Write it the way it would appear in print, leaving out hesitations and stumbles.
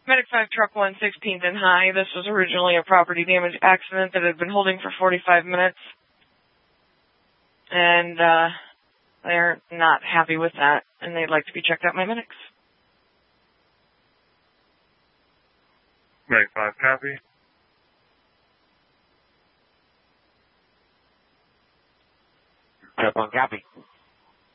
Medic 5, Truck 1, 16th and High. This was originally a property damage accident that had been holding for 45 minutes. And they're not happy with that, and they'd like to be checked out by medics. Medic 5, copy. Medic 1, copy.